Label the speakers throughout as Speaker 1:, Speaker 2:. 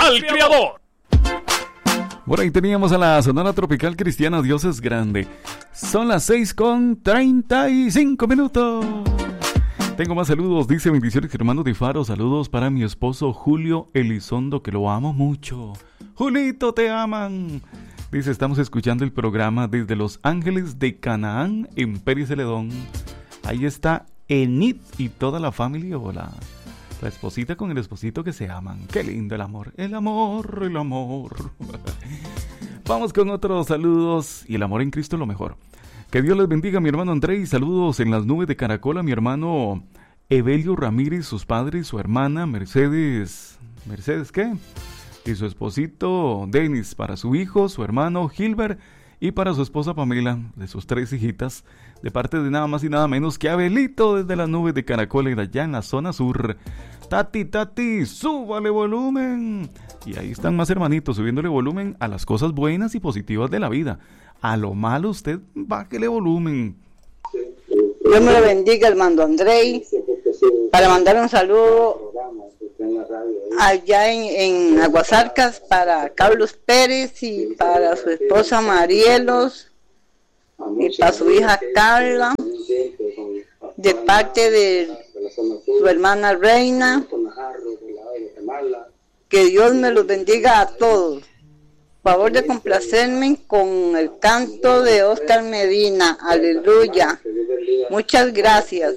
Speaker 1: al Creador.
Speaker 2: Bueno, ahí teníamos a la Sonora Tropical Cristiana, Dios es grande. Son las 6:35. Tengo más saludos, dice bendiciones Germano de Faro, saludos para mi esposo Julio Elizondo, que lo amo mucho. Julito, te aman. Dice, estamos escuchando el programa desde Los Ángeles de Canaán, en Pérez Celedón. Ahí está Enid y toda la familia, hola. La esposita con el esposito que se aman. Qué lindo el amor. El amor, el amor. Vamos con otros saludos. Y el amor en Cristo es lo mejor. Que Dios les bendiga, mi hermano André. Y saludos en las nubes de Caracol a mi hermano Evelio Ramírez, sus padres, su hermana Mercedes. ¿Mercedes qué? Y su esposito Denis, para su hijo, su hermano Gilbert. Y para su esposa Pamela, de sus 3 hijitas, de parte de nada más y nada menos que Abelito desde las nubes de Caracol, allá en la zona sur. Tati, súbale volumen. Y ahí están más hermanitos subiéndole volumen a las cosas buenas y positivas de la vida. A lo malo usted bájele volumen.
Speaker 3: Dios me lo bendiga, hermano Andrei, para mandar un saludo allá en Aguasarcas para Carlos Pérez y para su esposa Marielos y para su hija Carla, de parte de su hermana Reina. Que Dios me los bendiga a todos. Favor de complacerme con el canto de Oscar Medina. Aleluya. Muchas gracias.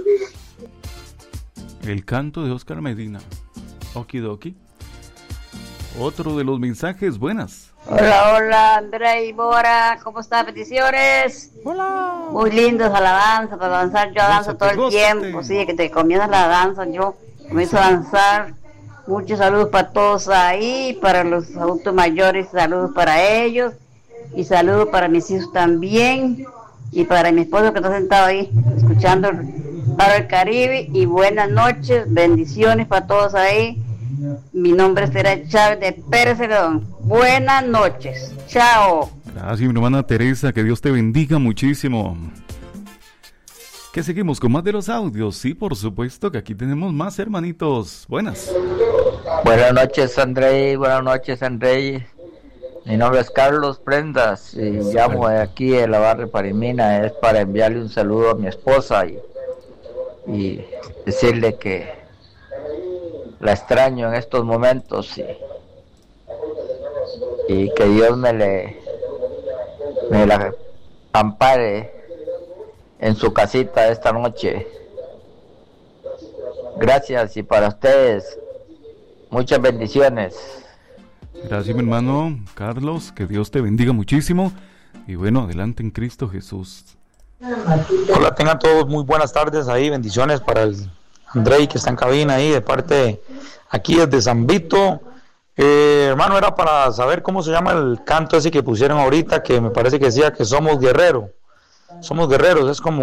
Speaker 2: El canto de Oscar Medina. Okidoki. Otro de los mensajes, buenas.
Speaker 4: Hola, André y Bora, ¿cómo están? Bendiciones.
Speaker 2: Hola.
Speaker 4: Muy lindas alabanzas para danzar. Yo danzo todo el tiempo, sí, que te comienzas la danza, yo comienzo a danzar. Muchos saludos para todos ahí, para los adultos mayores, saludos para ellos. Y saludos para mis hijos también. Y para mi esposo que está sentado ahí, escuchando para el Caribe. Y buenas noches, bendiciones para todos ahí. Mi nombre es Teresa Chávez de Pérez Celedón. Buenas noches, chao.
Speaker 2: Gracias, mi hermana Teresa, que Dios te bendiga muchísimo. ¿Qué seguimos con más de los audios? Sí, por supuesto que aquí tenemos más hermanitos. Buenas.
Speaker 5: Buenas noches, André. Buenas noches, André. Mi nombre es Carlos Prendas y llamo de aquí de la barrio Parimina. Es para enviarle un saludo a mi esposa y decirle que la extraño en estos momentos y que Dios me la ampare en su casita esta noche. Gracias, y para ustedes muchas bendiciones.
Speaker 2: Gracias, mi hermano Carlos, que Dios te bendiga muchísimo y bueno, adelante en Cristo Jesús.
Speaker 6: Hola, tengan todos muy buenas tardes ahí, bendiciones para el Andrei que está en cabina ahí de parte aquí desde San Vito. Hermano, era para saber cómo se llama el canto ese que pusieron ahorita, que me parece que decía que somos guerreros, es como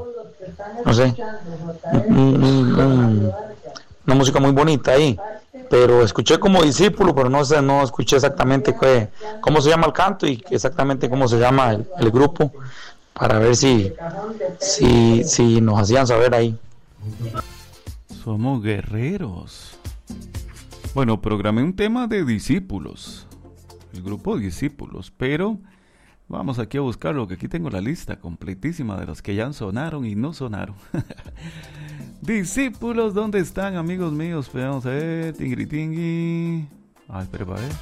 Speaker 6: una música muy bonita ahí, pero escuché como discípulo, pero no escuché exactamente cómo se llama el canto y exactamente cómo se llama el grupo, para ver si nos hacían saber ahí.
Speaker 2: Somos guerreros. Bueno, programé un tema de discípulos, el grupo Discípulos, pero vamos aquí a buscarlo, que aquí tengo la lista completísima de los que ya sonaron y no sonaron. Discípulos, ¿dónde están, amigos míos? Vamos a ver, tingri. Ay, espera, a ver.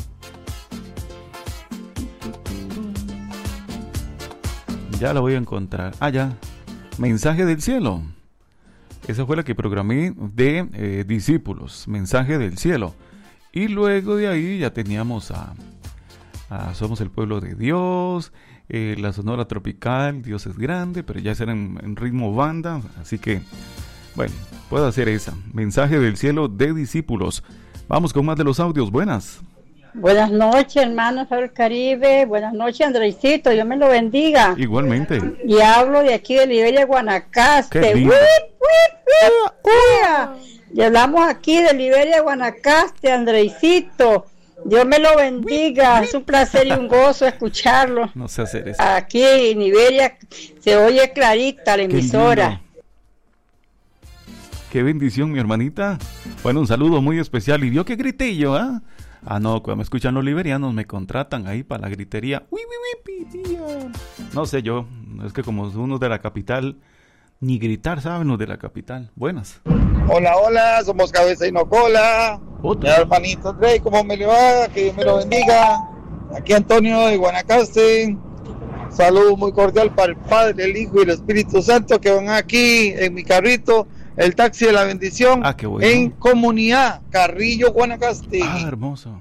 Speaker 2: Ya la voy a encontrar. Ah, ya. Mensaje del cielo. Esa fue la que programé de discípulos, mensaje del cielo. Y luego de ahí ya teníamos a Somos el pueblo de Dios, la Sonora Tropical, Dios es grande, pero ya serán en ritmo banda. Así que, bueno, puedo hacer esa, mensaje del cielo de discípulos. Vamos con más de los audios, buenas.
Speaker 3: Buenas noches, hermanos del Caribe. Buenas noches, Andreicito. Dios me lo bendiga.
Speaker 2: Igualmente.
Speaker 3: Y hablo de aquí de Liberia, Guanacaste. Y hablamos aquí de Liberia, Guanacaste, Andreicito. Dios me lo bendiga. Es un placer y un gozo escucharlo.
Speaker 2: No sé hacer eso.
Speaker 3: Aquí en Liberia se oye clarita la emisora.
Speaker 2: qué bendición, mi hermanita. Bueno, un saludo muy especial. Y vio que grité yo, ¿ah? Ah, no, cuando me escuchan los liberianos me contratan ahí para la gritería. ¡Uy, uy, uy, pitía! No sé yo, es que como unos de la capital, ni gritar saben los de la capital. Buenas.
Speaker 1: Hola, hola, somos Cabeza y No Cola. Mi hermanito Andrei, ¿cómo me le va? Que Dios me lo bendiga. Aquí Antonio de Guanacaste. Saludo muy cordial para el Padre, el Hijo y el Espíritu Santo que van aquí en mi carrito, el taxi de la bendición,
Speaker 2: qué bueno.
Speaker 1: En Comunidad Carrillo, Guanacaste.
Speaker 2: Hermoso.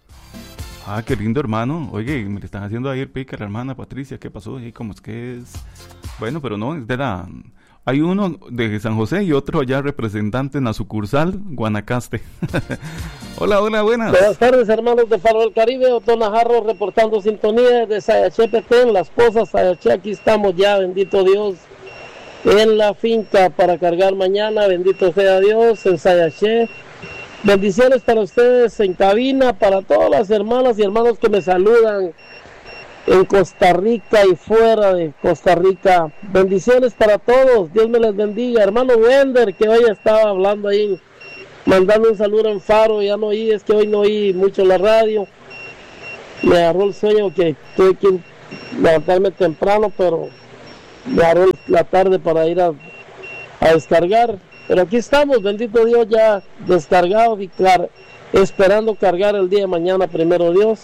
Speaker 2: Qué lindo, hermano. Oye, me le están haciendo ahí el pique a la hermana Patricia. ¿Qué pasó? Y como es que es... Bueno, pero no, es de la... Hay uno de San José y otro allá representante en la sucursal Guanacaste. Hola, hola, buenas.
Speaker 7: Buenas tardes, hermanos de Faro del Caribe. Otto Najarro reportando sintonía de Sayaché Petén, Las Pozas, Sayaché. Aquí estamos ya, bendito Dios, en la finca para cargar mañana. Bendito sea Dios, en Sayaché. Bendiciones para ustedes en cabina, para todas las hermanas y hermanos que me saludan en Costa Rica y fuera de Costa Rica. Bendiciones para todos, Dios me les bendiga. Hermano Wender, que hoy estaba hablando ahí, mandando un saludo en Faro, ya no oí, es que hoy no oí mucho la radio, me agarró el sueño que tuve que levantarme temprano, pero me agarró la tarde para ir a descargar, pero aquí estamos, bendito Dios, ya descargados y claro, esperando cargar el día de mañana, primero Dios.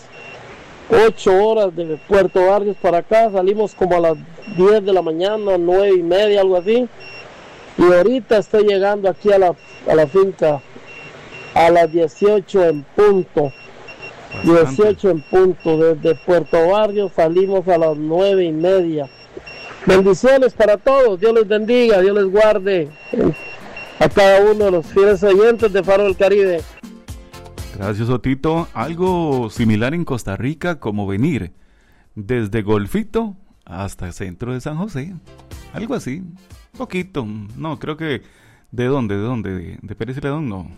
Speaker 7: 8 horas de Puerto Barrios para acá, salimos como a las 10 de la mañana, 9:30, algo así, y ahorita estoy llegando aquí a la finca a las 18 en punto. Bastante. 18 en punto, desde Puerto Barrios salimos a las 9:30. Bendiciones para todos, Dios les bendiga, Dios les guarde a cada uno de los fieles oyentes de Faro del Caribe.
Speaker 2: Gracias, Otito. Algo similar en Costa Rica, como venir desde Golfito hasta el centro de San José. Algo así. Poquito. No, creo que... ¿De dónde? ¿De Pérez Celedón? No.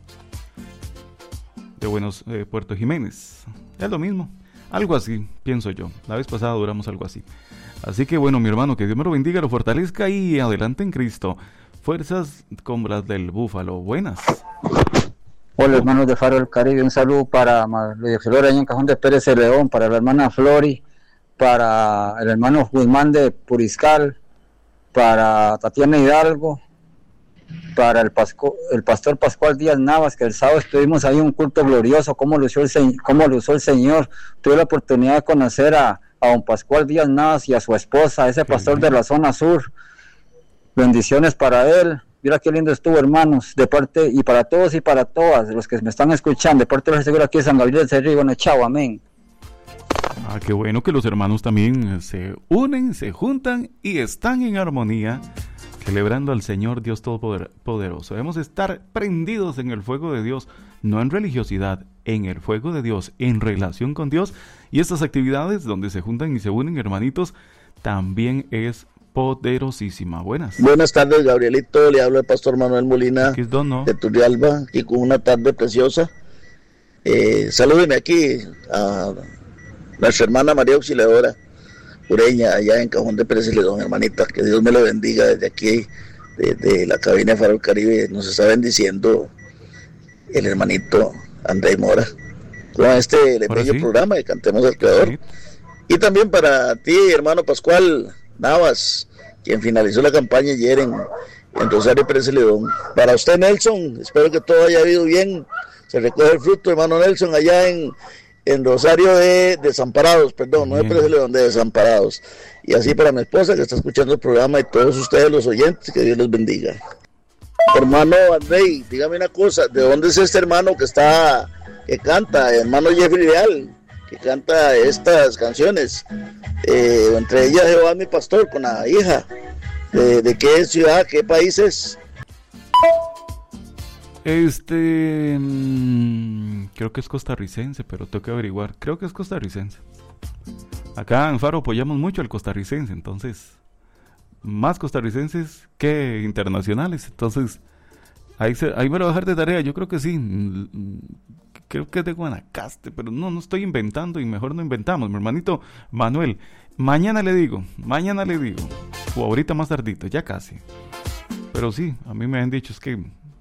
Speaker 2: De Puerto Jiménez. Es lo mismo. Algo así, pienso yo. La vez pasada duramos algo así. Así que bueno, mi hermano, que Dios me lo bendiga, lo fortalezca y adelante en Cristo. Fuerzas como las del búfalo. Buenas.
Speaker 8: Hola, hermanos de Faro del Caribe, un saludo para María Flor allá en Cajón de Pérez de León, para la hermana Flori, para el hermano Guzmán de Puriscal, para Tatiana Hidalgo, para el pastor Pascual Díaz Navas, que el sábado estuvimos ahí un culto glorioso, cómo lo usó el Señor. Tuve la oportunidad de conocer a don Pascual Díaz Navas y a su esposa, ese pastor de la zona sur. Bendiciones para él. Mira qué lindo estuvo, hermanos, de parte, y para todos y para todas los que me están escuchando, de parte de la segura aquí de San Gabriel del Cerrillo. Bueno, chao, amén.
Speaker 2: Qué bueno que los hermanos también se unen, se juntan y están en armonía, celebrando al Señor Dios Todopoderoso. Debemos estar prendidos en el fuego de Dios, no en religiosidad, en el fuego de Dios, en relación con Dios. Y estas actividades donde se juntan y se unen, hermanitos, también es poderosísima. Buenas
Speaker 9: tardes, Gabrielito. Le hablo al pastor Manuel Molina de Turrialba, aquí con una tarde preciosa. Salúdeme aquí a nuestra hermana María Auxiliadora Ureña, allá en Cajón de Pérez Celedón, hermanita. Que Dios me lo bendiga desde aquí, desde la cabina de Faro del Caribe. Nos está bendiciendo el hermanito Andrei Mora con este bello programa de Cantemos al Creador. Sí. Y también para ti, hermano Pascual Navas, quien finalizó la campaña ayer en Rosario Pérez Celedón. Para usted, Nelson, espero que todo haya ido bien. Se recoge el fruto, hermano Nelson, allá en Rosario de Desamparados, perdón, no de Pérez Celedón, de Desamparados. Y así para mi esposa que está escuchando el programa y todos ustedes los oyentes, que Dios les bendiga. Hermano Andrei, dígame una cosa, ¿de dónde es este hermano que canta, hermano Jeffrey Leal, que canta estas canciones? Entre ellas Jehová mi pastor, con la hija. ¿De qué ciudad, qué país es?
Speaker 2: Creo que es costarricense, pero tengo que averiguar. Creo que es costarricense. Acá en Faro apoyamos mucho al costarricense, entonces más costarricenses que internacionales. Entonces ahí me lo voy a dejar de tarea. Yo creo que sí. Creo que es de Guanacaste, pero no estoy inventando y mejor no inventamos, mi hermanito Manuel. Mañana le digo, o ahorita más tardito, ya casi. Pero sí, a mí me han dicho es que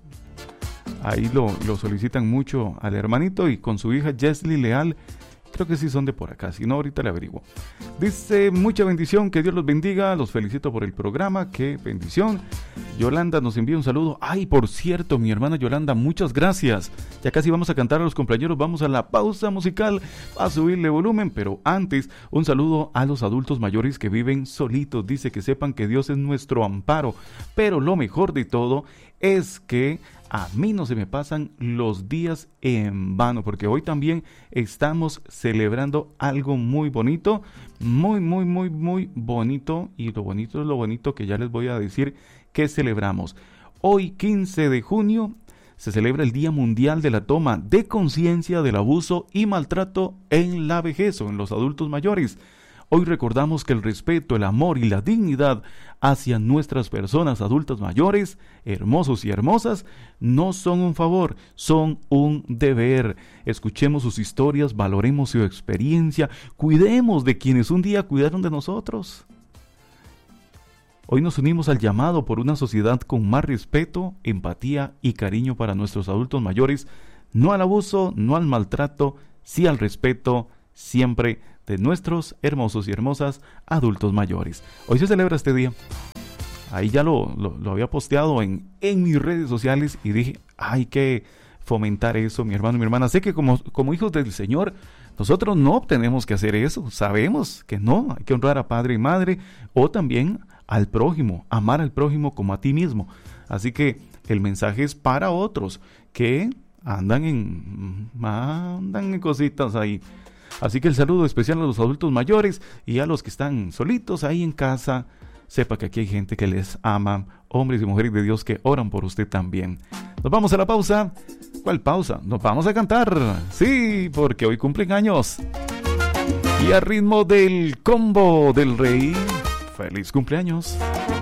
Speaker 2: ahí lo solicitan mucho al hermanito y con su hija Jesly Leal. Creo que sí son de por acá, si no ahorita le averiguo. Dice, mucha bendición, que Dios los bendiga, los felicito por el programa, qué bendición. Yolanda nos envía un saludo. Ay, por cierto, mi hermana Yolanda, muchas gracias. Ya casi vamos a cantar a los compañeros, vamos a la pausa musical, a subirle volumen, pero antes, un saludo a los adultos mayores que viven solitos. Dice que sepan que Dios es nuestro amparo, pero lo mejor de todo es que a mí no se me pasan los días en vano, porque hoy también estamos celebrando algo muy bonito, muy bonito, y lo bonito es lo bonito que ya les voy a decir que celebramos. Hoy, 15 de junio, se celebra el Día Mundial de la Toma de Conciencia del Abuso y Maltrato en la Vejez o en los adultos mayores. Hoy recordamos que el respeto, el amor y la dignidad hacia nuestras personas adultas mayores, hermosos y hermosas, no son un favor, son un deber. Escuchemos sus historias, valoremos su experiencia, cuidemos de quienes un día cuidaron de nosotros. Hoy nos unimos al llamado por una sociedad con más respeto, empatía y cariño para nuestros adultos mayores, no al abuso, no al maltrato, sí al respeto, siempre de nuestros hermosos y hermosas adultos mayores. Hoy se celebra este día. Ahí ya lo había posteado en mis redes sociales y dije, hay que fomentar eso, mi hermano y mi hermana. Sé que como hijos del Señor, nosotros no tenemos que hacer eso. Sabemos que no, hay que honrar a padre y madre o también al prójimo, amar al prójimo como a ti mismo. Así que el mensaje es para otros que andan en cositas ahí. Así que el saludo especial a los adultos mayores y a los que están solitos ahí en casa. Sepa que aquí hay gente que les ama, hombres y mujeres de Dios que oran por usted también. Nos vamos a la pausa. ¿Cuál pausa? Nos vamos a cantar. Sí, porque hoy cumplen años. Y a ritmo del combo del rey, feliz cumpleaños.